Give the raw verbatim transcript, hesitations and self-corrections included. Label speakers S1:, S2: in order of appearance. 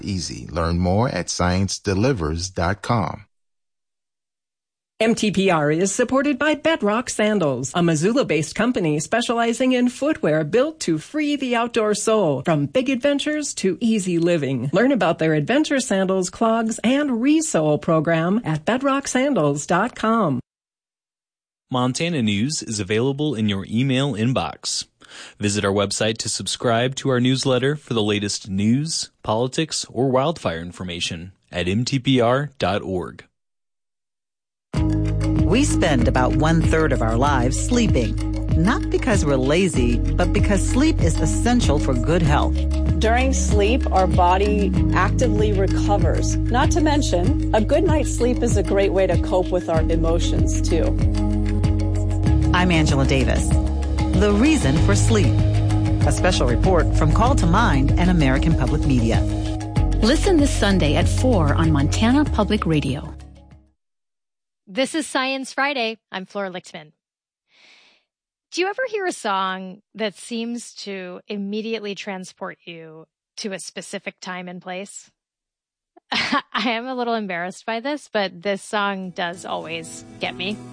S1: Easy. Learn more at science delivers dot com.
S2: M T P R is supported by Bedrock Sandals, a Missoula-based company specializing in footwear built to free the outdoor soul, from big adventures to easy living. Learn about their adventure sandals, clogs, and resole program at bedrock sandals dot com.
S3: Montana News is available in your email inbox. Visit our website to subscribe to our newsletter for the latest news, politics, or wildfire information at m t p r dot org.
S4: We spend about one-third of our lives sleeping, not because we're lazy, but because sleep is essential for good health.
S5: During sleep, our body actively recovers. Not to mention, a good night's sleep is a great way to cope with our emotions, too.
S4: I'm Angela Davis. The Reason for Sleep. A special report from Call to Mind and American Public Media.
S6: Listen this Sunday at four on Montana Public Radio.
S7: This is Science Friday. I'm Flora Lichtman. Do you ever hear a song that seems to immediately transport you to a specific time and place? I am a little embarrassed by this, but this song does always get me.